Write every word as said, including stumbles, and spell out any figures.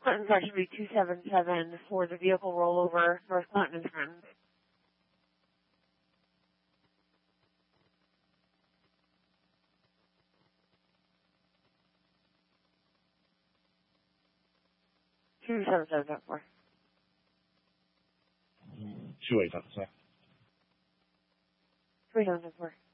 Clinton car should be two seven seven for the vehicle rollover, North Clinton and Friends. two seven seven seven four. two eight seven, sir. three seven seven four.